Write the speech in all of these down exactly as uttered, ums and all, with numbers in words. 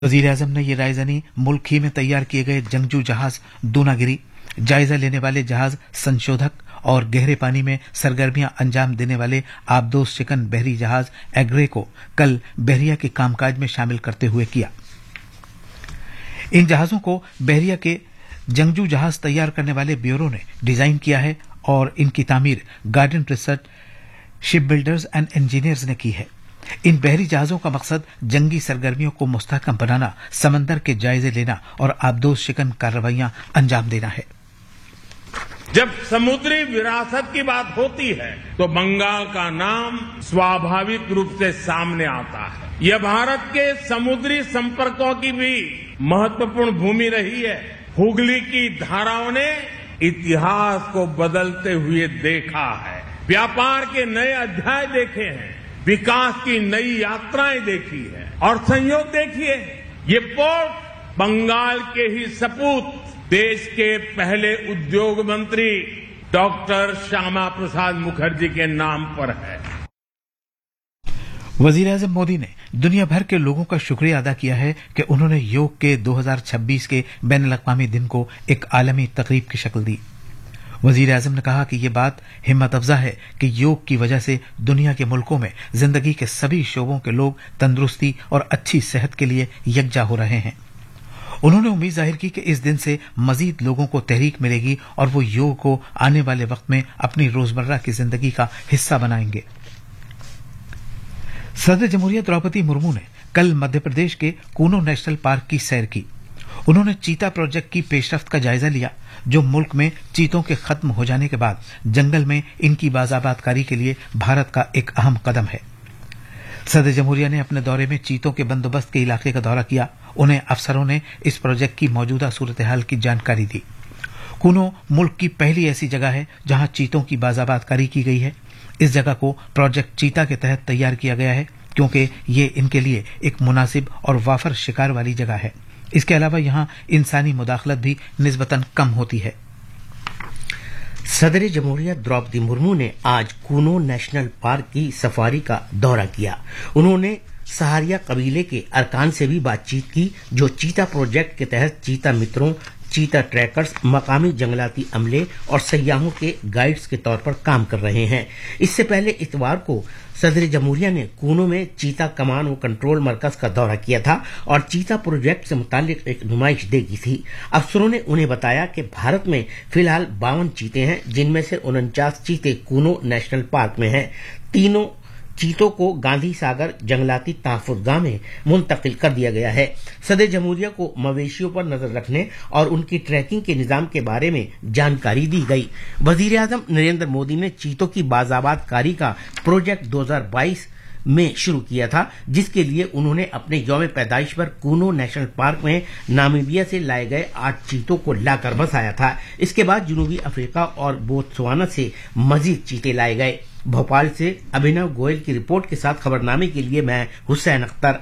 वजीर आजम ने ये रायजनी मुल्क ही में तैयार किए गए जंगजू जहाज दूनागिरी, जायजा लेने वाले जहाज संशोधक और गहरे पानी में सरगर्मियां अंजाम देने वाले आबदोज शिकन बहरी जहाज एग्रे को कल बहरिया के कामकाज में शामिल करते हुए किया। इन जहाजों को बहरिया के जंगजू जहाज तैयार करने वाले ब्यूरो ने डिजाइन किया है और इनकी तामीर garden research ship builders and engineers ने की है। इन बहरी जहाजों का मकसद जंगी सरगर्मियों को मुस्तहकम बनाना, समंदर के जायजे लेना और आबदोज शिकन कार्रवाइयां अंजाम देना है। जब समुद्री विरासत की बात होती है तो बंगाल का नाम स्वाभाविक रूप से सामने आता है। यह भारत के समुद्री संपर्कों की भी महत्वपूर्ण भूमि रही है। हुगली की धाराओं ने इतिहास को बदलते हुए देखा है, व्यापार के नए अध्याय देखे हैं, विकास की नई यात्राएं देखी है और संयोग देखिए, ये पोर्ट बंगाल के ही सपूत देश के पहले उद्योग मंत्री डॉक्टर श्यामा प्रसाद मुखर्जी के नाम पर है। वजीर आजम मोदी ने दुनिया भर के लोगों का शुक्रिया अदा किया है कि उन्होंने योग के दो हज़ार छब्बीस के बैनुल अक़वामी दिन को एक आलमी तकरीब की शक्ल दी। वजीर आजम ने कहा कि यह बात हिम्मत अफजा है कि योग की वजह से दुनिया के मुल्कों में जिंदगी के सभी शोबों के लोग तंदुरुस्ती और अच्छी सेहत के लिए यकजा हो रहे हैं। उन्होंने उम्मीद जाहिर की कि इस दिन से मजीद लोगों को तहरीक मिलेगी और वो योग को आने वाले वक्त में अपनी रोजमर्रा की जिंदगी का हिस्सा बनाएंगे। सदर जमहूरिया द्रौपदी मुर्मू ने कल मध्य प्रदेश के कूनो नेशनल पार्क की सैर की। उन्होंने चीता प्रोजेक्ट की पेशरफ्त का जायजा लिया, जो मुल्क में चीतों के खत्म हो जाने के बाद जंगल में इनकी बाजाबादकारी के लिए भारत का एक अहम कदम है। सदर जमहूरिया ने अपने दौरे में चीतों के बंदोबस्त के इलाके का दौरा किया। उन्हें अफसरों ने इस प्रोजेक्ट की मौजूदा सूरत हाल की जानकारी दी। कूनो मुल्क की पहली ऐसी जगह है जहां चीतों की बाजाबादकारी की गई है। इस जगह को प्रोजेक्ट चीता के तहत तैयार किया गया है क्योंकि ये इनके लिए एक मुनासिब और वाफर शिकार वाली जगह है। इसके अलावा यहां इंसानी मुदाखलत भी निस्बतन कम होती है। सदर जमहूरिया द्रौपदी मुर्मू ने आज कूनो नेशनल पार्क की सफारी का दौरा किया। उन्होंने सहारिया कबीले के अरकान से भी बातचीत की, जो चीता प्रोजेक्ट के तहत चीता मित्रों, चीता ट्रैकर्स, मकामी जंगलाती अमले और सयाहों के गाइड्स के तौर पर काम कर रहे हैं। इससे पहले इतवार को सदर जमहूरिया ने कूनो में चीता कमान व कंट्रोल मरकज का दौरा किया था और चीता प्रोजेक्ट से मुतालिक एक नुमाइश देखी थी। अफसरों ने उन्हें बताया कि भारत में फिलहाल बावन चीते हैं, जिनमें से उनचास चीते कूनो नेशनल पार्क में हैं। तीनों चीतों को गांधी सागर जंगलाती तहफ्फुज़गाह में मुंतकिल कर दिया गया है। सदर जमहूरिया को मवेशियों पर नजर रखने और उनकी ट्रैकिंग के निजाम के बारे में जानकारी दी गई। वजीर आजम नरेंद्र मोदी ने चीतों की बाजाबादकारी का प्रोजेक्ट दो हज़ार बाईस में शुरू किया था, जिसके लिए उन्होंने अपने यौम पैदाइश पर कूनो नेशनल पार्क में नामीबिया से लाए गए आठ चीतों को लाकर बसाया था। इसके बाद जनूबी अफ्रीका और बोत्सवाना से मजीद चीते लाए गए। भोपाल से अभिनव गोयल की रिपोर्ट के साथ खबरनामे के लिए मैं हुसैन अख्तर।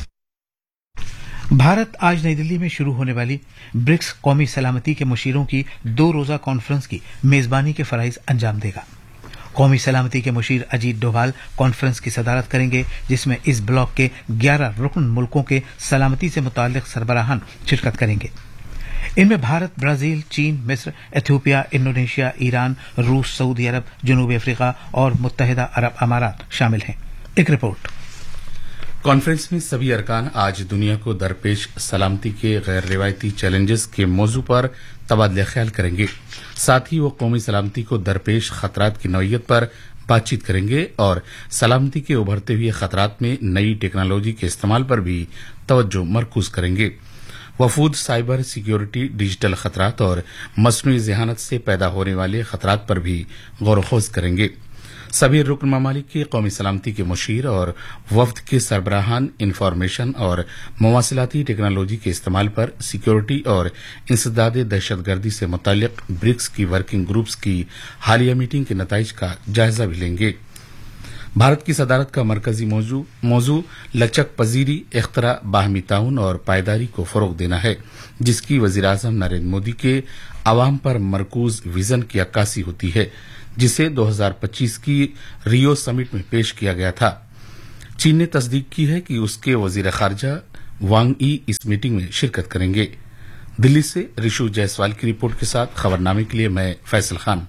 भारत आज नई दिल्ली में शुरू होने वाली ब्रिक्स कौमी सलामती के मुशीरों की दो रोजा कॉन्फ्रेंस की मेजबानी के फराइज अंजाम देगा। कौमी सलामती के मुशीर अजीत डोभाल कॉन्फ्रेंस की सदारत करेंगे, जिसमें इस ब्लॉक के ग्यारह रुकन मुल्कों के सलामती से मुताल्लिक सरबराहान शिरकत करेंगे। इनमें भारत, ब्राजील, चीन, मिस्र, इथियोपिया, इंडोनेशिया, ईरान, रूस, सऊदी अरब, जनूबी अफ्रीका और मुत्तहिदा अरब अमारात शामिल हैं। एक रिपोर्ट। कॉन्फ्रेंस में सभी अरकान आज दुनिया को दरपेश सलामती के गैर रिवायती चैलेंजेस के मौजू पर तबादला ख्याल करेंगे। साथ ही वो कौमी सलामती को दरपेश खतरात की नौयत पर बातचीत करेंगे और सलामती के उभरते हुए खतरात में नई टेक्नोलॉजी के इस्तेमाल पर भी तवज्जो मरकूज करेंगे। वफूद साइबर सिक्योरिटी, डिजिटल खतरात और मसनूई ज़हानत से पैदा होने वाले खतरात पर भी गौर खोज करेंगे। सभी रुकन ममालिक के कौमी सलामती के मुशीर और वफ्द के सरबराहान इंफॉर्मेशन और मवासिलाती टेक्नोलॉजी के इस्तेमाल पर सिक्योरिटी और इंसदाद दहशतगर्दी से मुताल्लिक ब्रिक्स की वर्किंग ग्रुप्स की हालिया मीटिंग के नताइज का जायजा भी लेंगे। भारत की सदारत का मरकजी मौजू मौजू लचक पजीरी, इख्तरा, बाहमी ताउन और पायदारी को फरोग देना है, जिसकी वजीर आजम नरेंद्र मोदी के अवाम पर मरकूज विजन की अक्कासी होती है, जिसे दो हज़ार पच्चीस की रियो समिट में पेश किया गया था। चीन ने तस्दीक की है कि उसके वजीर खारजा وانگ ای اس میٹنگ میں شرکت کریں گے. دلی سے ریشو جیسوال کی رپورٹ کے ساتھ خبرنامے کے لیے میں فیصل خان.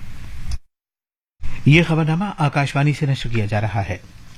یہ خبرنامہ آکاشوانی سے نشر کیا جا رہا ہے.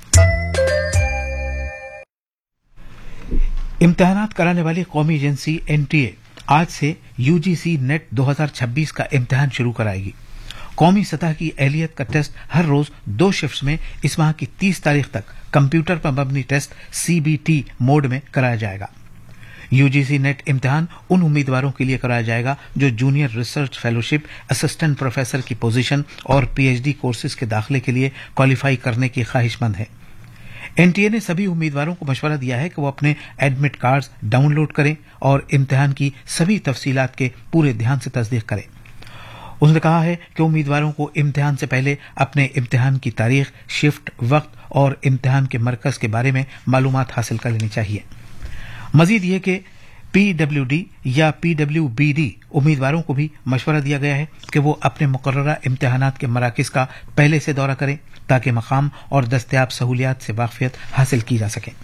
امتحانات کرانے والی قومی ایجنسی این ٹی اے آج سے یو جی سی نیٹ دو ہزار چھبیس کا امتحان شروع کرائے گی. قومی سطح کی اہلیت کا ٹیسٹ ہر روز دو شفٹس میں اس ماہ کی تیس تاریخ تک کمپیوٹر پر مبنی test C B T mood میں کرایا جائے گا. یو جی سی نیٹ امتحان ان امیدواروں کے لیے کرایا جائے گا جو junior research fellowship, assistant professor کی پوزیشن اور پی ایچ ڈی کورسز کے داخلے کے لیے کوالیفائی کرنے کی خواہش مند ہیں. این ٹی اے نے سبھی امیدواروں کو مشورہ دیا ہے کہ وہ اپنے ایڈمٹ کارڈز ڈاؤن لوڈ کریں اور امتحان کی سبھی تفصیلات کے پورے دھیان سے تصدیق کریں. اس نے کہا ہے کہ امیدواروں کو امتحان سے پہلے اپنے امتحان کی تاریخ، شفٹ، وقت اور امتحان کے مرکز کے بارے میں معلومات حاصل کر لینی چاہیے. مزید یہ کہ پی ڈبلیو ڈی یا پی ڈبلیو بی ڈی امیدواروں کو بھی مشورہ دیا گیا ہے کہ وہ اپنے مقررہ امتحانات کے مراکز کا پہلے سے دورہ کریں تاکہ مقام اور دستیاب سہولیات سے واقفیت حاصل کی جا سکے.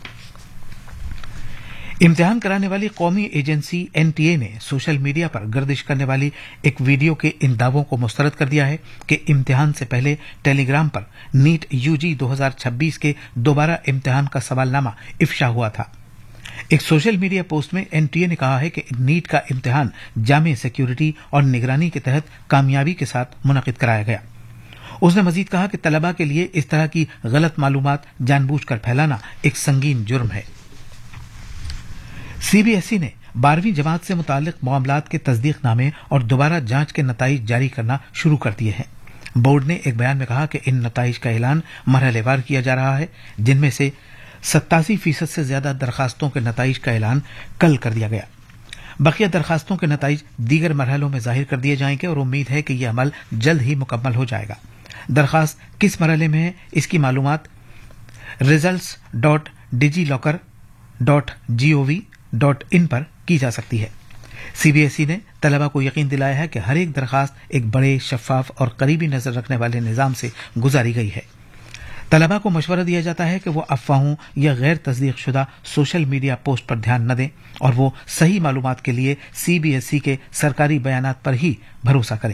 امتحان کرانے والی قومی ایجنسی این ٹی اے نے سوشل میڈیا پر گردش کرنے والی ایک ویڈیو کے ان دعووں کو مسترد کر دیا ہے کہ امتحان سے پہلے ٹیلی گرام پر نیٹ یو جی دو ہزار چھبیس کے دوبارہ امتحان کا سوال نامہ افشا ہوا تھا. ایک سوشل میڈیا پوسٹ میں این ٹی اے نے کہا ہے کہ نیٹ کا امتحان جامع سیکیورٹی اور نگرانی کے تحت کامیابی کے ساتھ منعقد کرایا گیا. اس نے مزید کہا کہ طلباء کے لیے اس طرح کی غلط معلومات جان بوجھ کر پھیلانا ایک سنگین جرم ہے. سی بی ایس ای نے بارہویں جماعت سے متعلق معاملات کے تصدیق نامے اور دوبارہ جانچ کے نتائج جاری کرنا شروع کر دیے ہیں. بورڈ نے ایک بیان میں کہا کہ ان نتائج کا اعلان مرحلے وار کیا جا رہا ہے، جن میں سے ستاسی فیصد سے زیادہ درخواستوں کے نتائج کا اعلان کل کر دیا گیا. بقیہ درخواستوں کے نتائج دیگر مرحلوں میں ظاہر کر دیے جائیں گے اور امید ہے کہ یہ عمل جلد ہی مکمل ہو جائے گا. درخواست کس مرحلے میں ہے اس کی معلومات ریزلٹس ڈاٹ ڈیجی لاکر ڈاٹ جی او وی ڈاٹ ان پر کی جا سکتی ہے. سی بی ایس ای نے طلباء کو یقین دلایا ہے کہ ہر ایک درخواست ایک بڑے، شفاف اور قریبی نظر رکھنے والے نظام سے گزاری گئی ہے. طلباء کو مشورہ دیا جاتا ہے کہ وہ افواہوں یا غیر تصدیق شدہ سوشل میڈیا پوسٹ پر دھیان نہ دیں اور وہ صحیح معلومات کے لیے سی بی ایس ای کے سرکاری بیانات پر ہی بھروسہ کریں.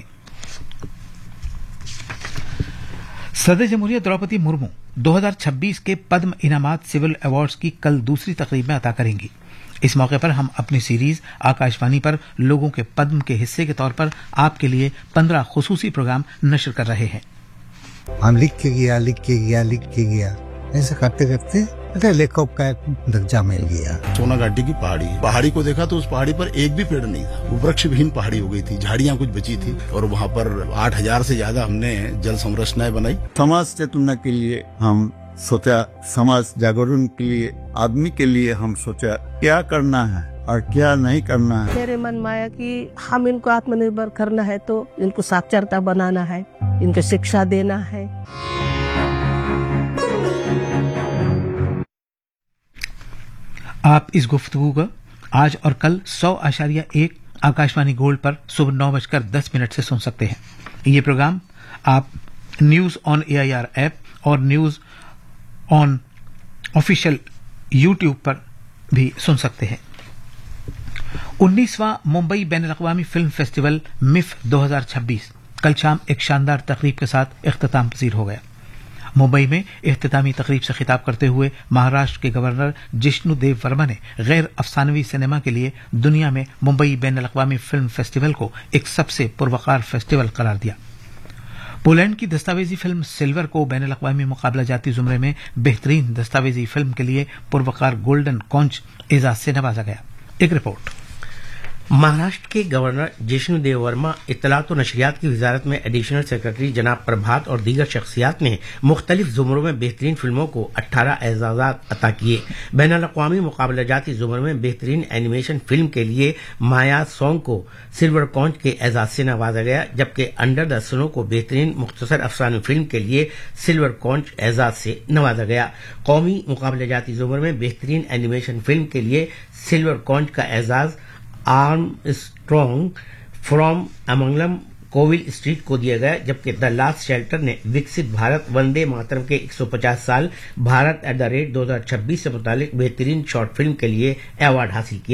صدر جمہوریہ دروپدی مرمو دو ہزار چھبیس کے پدم انعامات سول ایوارڈز کی کل دوسری تقریب میں عطا کریں گی. اس موقع پر ہم اپنی سیریز آکاشوانی پر لوگوں کے پدم کے حصے کے طور پر آپ کے لیے پندرہ خصوصی پروگرام نشر کر رہے ہیں. ہم لکھ کے گیا لکھ کے گیا لکھ کے گیا ایسے کرتے کرتے لیکھک کا درجہ مل گیا. سونا گھاٹی کی پہاڑی پہاڑی کو دیکھا تو اس پہاڑی پر ایک بھی پیڑ نہیں تھا. وہ ورکش بہین پہاڑی ہو گئی تھی، جھاڑیاں کچھ بچی تھی اور وہاں پر آٹھ ہزار سے زیادہ ہم نے جل سمرچنائیں بنائی. سماج چیتنا کے لیے ہم سوچا، سماج جاگرن کے لیے، آدمی کے لیے ہم سوچا کیا کرنا ہے اور کیا نہیں کرنا ہے. میرے من میں آیا کہ ہم ان کو آتم نربھر کرنا ہے تو ان کو ساکچرتا بنانا ہے، ان کو شکشا دینا ہے. آپ اس گفتگو کا آج اور کل سو اشاریہ ایک آکاشوانی گولڈ پر صبح نو بج کر دس منٹ سے سن سکتے ہیں. یہ پروگرام آپ news on a I R app اور نیوز آن آفیشیل یوٹیوب پر بھی سن سکتے ہیں. انیسواں ممبئی بین الاقوامی فلم فیسٹیول مف دو ہزار چھبیس کل شام ایک شاندار تقریب کے ساتھ اختتام پذیر ہو گیا. ممبئی میں اختتامی تقریب سے خطاب کرتے ہوئے مہاراشٹر کے گورنر جشنو دیو ورما نے غیر افسانوی سنیما کے لیے دنیا میں ممبئی بین الاقوامی فلم فیسٹیول کو ایک سب سے پروقار فیسٹیول قرار دیا. پولینڈ کی دستاویزی فلم سلور کو بین الاقوامی مقابلہ جاتی زمرے میں بہترین دستاویزی فلم کے لیے پروقار گولڈن کونچ اعزاز سے نوازا گیا. ایک رپورٹ. مہاراشٹر کے گورنر جشنو دیو ورما، اطلاعات و نشریات کی وزارت میں ایڈیشنل سیکرٹری جناب پربھات اور دیگر شخصیات نے مختلف زمروں میں بہترین فلموں کو اٹھارہ اعزازات عطا کیے. بین الاقوامی مقابلہ جاتی زمرے میں بہترین اینیمیشن فلم کے لیے مایا سونگ کو سلور کونچ کے اعزاز سے نوازا گیا، جبکہ انڈر دا سنو کو بہترین مختصر افسانوی فلم کے لیے سلور کونچ اعزاز سے نوازا گیا. قومی مقابلہ جاتی زمرے میں بہترین اینیمیشن فلم کے لیے سلور کونچ کا اعزاز آرم اسٹرانگ فرام امنگلم कोविल स्ट्रीट को दिया गया, जबकि द लास्ट शेल्टर ने विकसित भारत वंदे मातरम के एक सौ पचास साल भारत एट द रेट दो हजार छब्बीस से मुतालिक बेहतरीन शॉर्ट फिल्म के लिए अवार्ड हासिल किया।